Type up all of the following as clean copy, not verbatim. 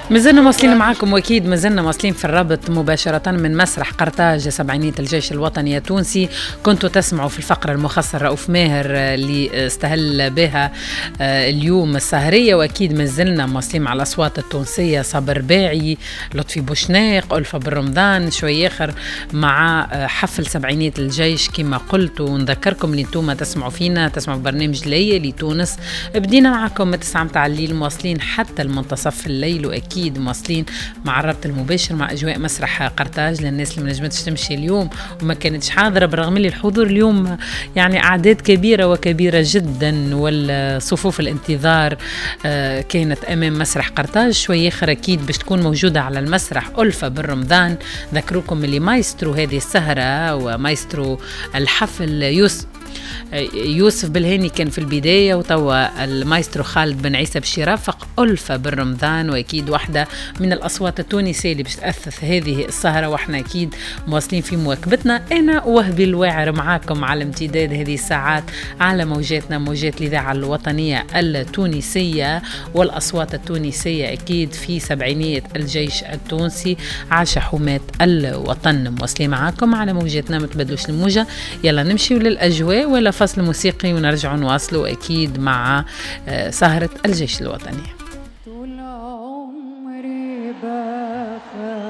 مازلنا واصلين معاكم، واكيد مازلنا واصلين في الرابط مباشرة من مسرح قرطاج سبعينية الجيش الوطني التونسي. كنتوا تسمعوا في الفقرة المخصصة رؤوف ماهر اللي استهل بها اليوم السهرية، واكيد مازلنا واصلين مع الأصوات التونسية، صابر باعي، لطفي بوشناق، ألفة بالرمضان، شوي آخر مع حفل سبعينية الجيش. كما قلت ونذكركم اللي انتم تسمعوا فينا، تسمعوا برنامج ليالي تونس. بدينا معكم من 9 متاع الليل مواصلين حتى المنتصف الليل، واكيد مواصلين مع الربط المباشر مع اجواء مسرح قرطاج للناس اللي ما نجمتش تمشي اليوم وما كانتش حاضره، برغم اللي الحضور اليوم يعني اعداد كبيره وكبيره جدا، والصفوف الانتظار كانت امام مسرح قرطاج. شويه اخر اكيد باش تكون موجوده على المسرح ألفة بالرمضان. ذكروكم اللي مايسترو هذه السهره ومايسترو الحفل يوسف بالهاني كان في البداية، وتوا المايسترو خالد بن عيسى باش يرافق ألفة بالرمضان، وأكيد واحدة من الأصوات التونسية اللي باش تأثث هذه السهرة، واحنا أكيد مواصلين في مواكبتنا. أنا وهبي الواعر معاكم على امتداد هذه الساعات على موجاتنا، موجات الإذاعة الوطنية التونسية والأصوات التونسية أكيد في سبعينية الجيش التونسي. عاش حماة الوطن، مواصلين معاكم على موجاتنا، متبدلوش الموجة. يلا نمشي للأجواء ولا فصل موسيقي ونرجع نواصلوا أكيد مع سهرة الجيش الوطني. طول عمري بخاف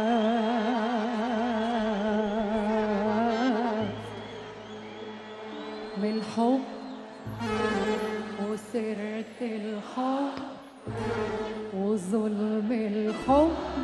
من الحب وسرت الحب وظلم الحب.